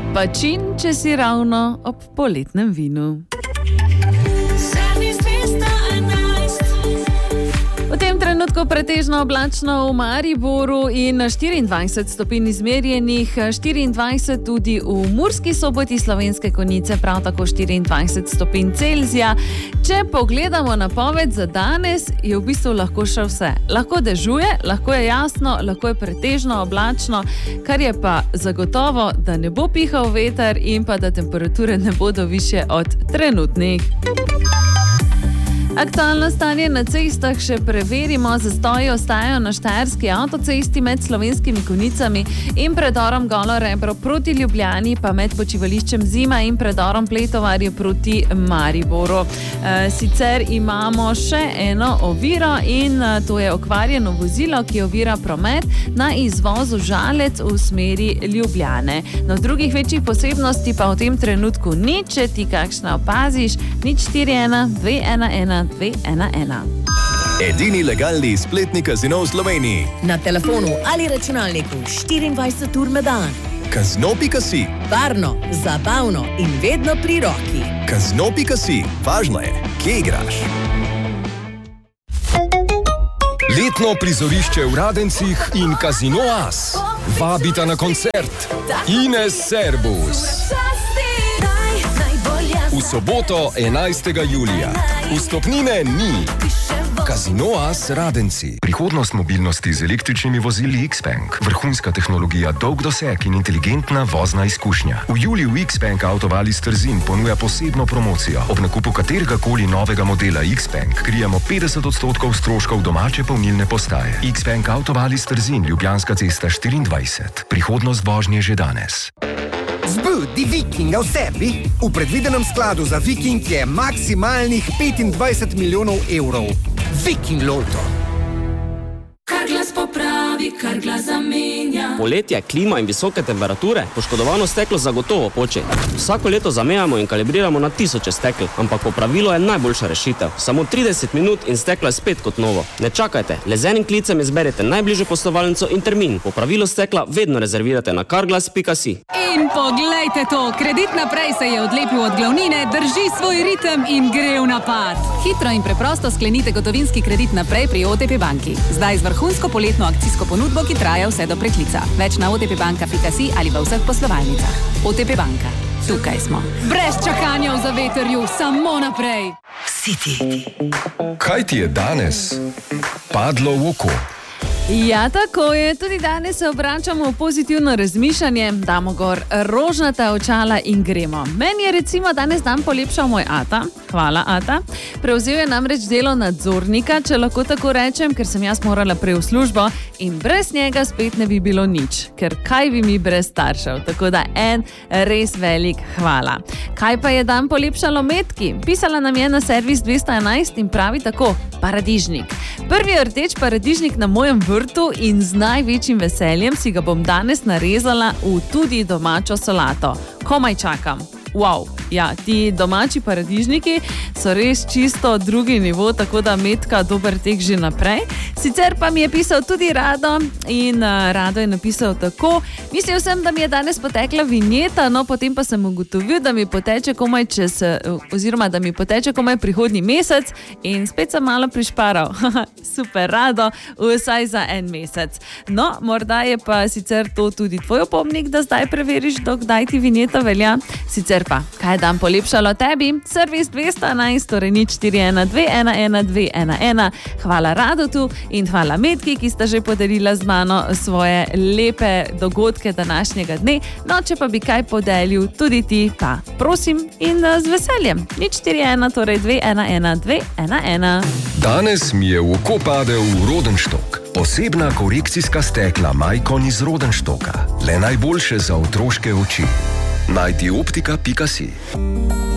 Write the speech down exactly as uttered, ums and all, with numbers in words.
Pa čin, če si ravno ob poletnem vinu. V tem trenutku pretežno oblačno v Mariboru in štiriindvajset stopinj izmerjenih, štiriindvajset tudi v Murski Soboti, Slovenske Konjice, prav tako štiriindvajset stopinj Celzija. Če pogledamo napoved za danes, je v bistvu lahko še vse. Lahko dežuje, lahko je jasno, lahko je pretežno oblačno, kar je pa zagotovo, da ne bo pihal veter in pa da temperature ne bodo višje od trenutnih. Aktualno stanje na cestah še preverimo. Zastoji ostajajo na štajerski avtocesti med Slovenskimi Konjicami in predorom Golo Rebro proti Ljubljani, pa med počivališčem Zima in predorom Pletovarje proti Mariboru. E, sicer imamo še eno oviro in to je okvarjeno vozilo, ki ovira promet na izvozu Žalec v smeri Ljubljane. No, drugih večjih posebnosti pa v tem trenutku ni, če ti kakšna opaziš, nič štiri ena dve ena ena dve ena ena. Edini legalni spletni kazino v Sloveniji. Na telefonu ali računalniku štiriindvajset ur na dan. Kazino pika si. Varno, zabavno in vedno pri roki. Kazino pika si. Važno je, kje igraš. Letno prizorišče v Radencih in Kazino As vabita na koncert Ines Servus. V soboto enajstega julija. Vstopnine ni. Kazino As Radenci. Prihodnost mobilnosti z električnimi vozili X-Bank. Vrhunska tehnologija, dolg doseg in inteligentna vozna izkušnja. V juliju X-Bank Autovalis Trzin ponuja posebno promocijo. Ob nakupu katerega koli novega modela X-Bank krijemo petdeset odstotkov stroškov domače polnilne postaje. X-Bank Autovalis Trzin, Ljubljanska cesta štiriindvajset. Prihodnost vožnje že danes. Zbudi Vikinga v sebi. V predvidenem skladu za Viking je maksimalnih petindvajset milijonov evrov. Viking Lotto. Kar glas popravi, kar glas zamenja. Poletje, klima in visoke temperature, poškodovano steklo zagotovo poči. Vsako leto zamenjamo in kalibriramo na tisoče stekel, ampak popravilo je najboljša rešitev. Samo trideset minut in steklo je spet kot novo. Ne čakajte, le z enim klicem izberete najbližjo poslovalnico in termin. Popravilo stekla vedno rezervirate na carglass pika si. In poglejte to, Kredit Naprej se je odlepil od glavnine, drži svoj ritem in gre v napad. Hitro in preprosto sklenite gotovinski kredit naprej pri O T P banki. Zdaj z vrhunsko poletno akcijsko ponudbo, ki traja vse do preklica. Več na otpbanka pika si ali v vseh poslovalnicah. O T P banka. Tukaj smo. Brez čakanja v zavetrju, samo naprej. City. Kaj ti je danes padlo v oko? Ja, tako je. Tudi danes se obračamo v pozitivno razmišljanje, damo gor rožnata očala in gremo. Meni je recimo danes dan polepšal moj ata. Hvala, ata. Prevzel je namreč delo nadzornika, če lahko tako rečem, ker sem jaz morala prej v službo in brez njega spet ne bi bilo nič. Ker kaj bi mi brez staršev? Tako da en res velik hvala. Kaj pa je dan polepšalo Metki? Pisala nam je na servis dvesto enajst in pravi tako: paradižnik. Prvi rdeč paradižnik na mojem vrtu in z največjim veseljem si ga bom danes narezala v tudi domačo solato. Komaj čakam. Wow, ja, ti domači paradižniki so res čisto drugi nivo, tako da Metka, dober tek že naprej. Sicer pa mi je pisal tudi Rado in uh, Rado je napisal tako: mislil sem, da mi je danes potekla vinjeta, no potem pa sem ugotovil, da mi poteče komaj čez, oziroma da mi poteče komaj prihodnji mesec in spet sem malo prišparal. Super, Rado, vsaj za en mesec. No, morda je pa sicer to tudi tvoj opomnik, da zdaj preveriš, dokdaj ti vinjeta velja. Sicer pa, kaj je dan polepšalo tebi? Servis dvesto enajst, torej nič štiri ena dve ena ena dve ena ena. Hvala Radotu in hvala Metki, ki sta že podelila z mano svoje lepe dogodke današnjega dne. No, če pa bi kaj podelil tudi ti, pa prosim in z veseljem. nič štiri ena, torej dve ena ena dve ena ena. Danes mi je v oko padel Rodenštok. Posebna korekcijska stekla Majkon iz Rodenštoka. Le najboljše za otroške oči. Najti optika pika si.